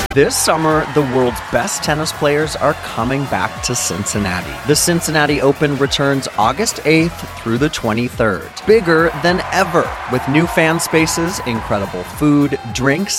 This summer, the world's best tennis players are coming back to Cincinnati. The Cincinnati Open returns August 8th through the 23rd. Bigger than ever, with new fan spaces, incredible food, drinks,